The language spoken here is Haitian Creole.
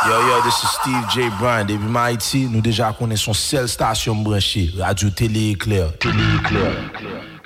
Yo, this is Steve J. Bryan. Depuis Haïti, nous déjà connaissons seule station branchée, Radio Télé Éclair. Télé Éclair.